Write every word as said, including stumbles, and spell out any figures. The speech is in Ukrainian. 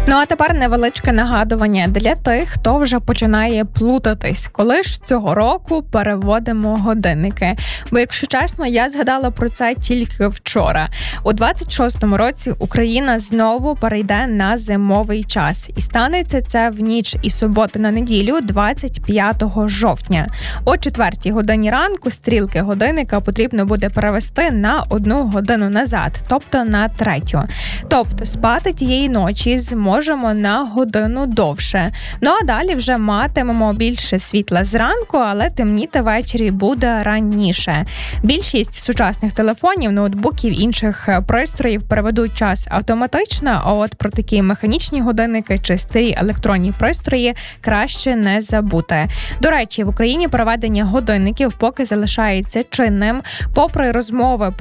Ну а тепер невеличке нагадування для тих, хто вже починає плутатись, коли ж цього року переводимо годинники. Бо, якщо чесно, я згадала про це тільки вчора. У двадцять шостому році Україна знову перейде на зимовий час. І станеться це в ніч із суботи на неділю, двадцять п'ятого жовтня. О четвертій годині ранку стрілки годинника потрібно буде перевести на одну годину назад, тобто на третю. Тобто спати тієї ночі зможемо можемо на годину довше. Ну а далі вже матимемо більше світла зранку, але темніти ввечері буде раніше. Більшість сучасних телефонів, ноутбуків, інших пристроїв переведуть час автоматично, а от про такі механічні годинники чи старі електронні пристрої краще не забути. До речі, в Україні переведення годинників поки залишається чинним, попри розмови